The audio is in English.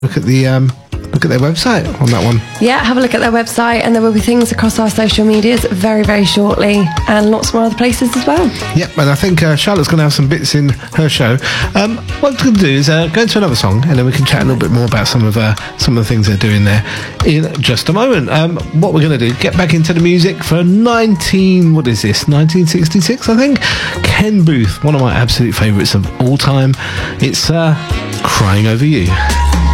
look at their website on that one. Yeah, have a look at their website, and there will be things across our social medias very, very shortly, and lots more other places as well. Yep, and I think Charlotte's going to have some bits in her show. What we're going to do is go into another song, and then we can chat a little bit more about some of the things they're doing there in just a moment. What we're going to do, get back into the music for 1966, I think. Ken Boothe, one of my absolute favourites of all time. It's Crying Over You.